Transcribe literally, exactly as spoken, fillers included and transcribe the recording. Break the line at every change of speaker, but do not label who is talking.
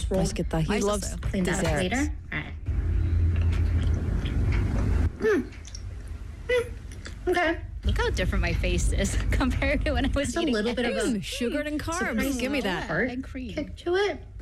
We'll
맛있겠다. He
miso
loves
style.
Clean that up
desserts.
later. All right. Hmm. Hmm. Okay.
Look how different my face is compared to when I was
It's a
eating
little bit of
eggs.
a
Sugar and carbs.
surprise
Give me that.
tart
And cream.
kick to it.